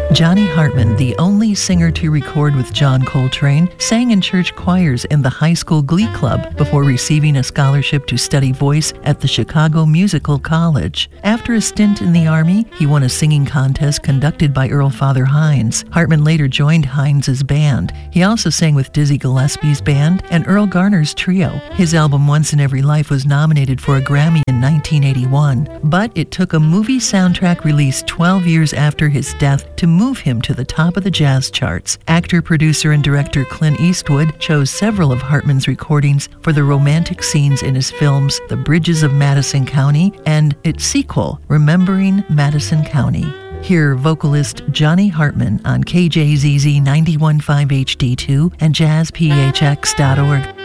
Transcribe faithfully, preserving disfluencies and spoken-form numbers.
Johnny Hartman, the only singer to record with John Coltrane, sang in church choirs in the high school glee club before receiving a scholarship to study voice at the Chicago Musical College. After a stint in the Army, he won a singing contest conducted by Earl Father Hines. Hartman later joined Hines's band. He also sang with Dizzy Gillespie's band and Earl Garner's trio. His album Once in Every Life was nominated for a Grammy in nineteen eighty-one, but it took a movie soundtrack released twelve years after his death to move him to the top of the jazz charts. Actor, producer, and director Clint Eastwood chose several of Hartman's recordings for the romantic scenes in his films The Bridges of Madison County and its sequel, Remembering Madison County. Hear vocalist Johnny Hartman on K J Z Z ninety-one point five H D two and jazz P H X dot org.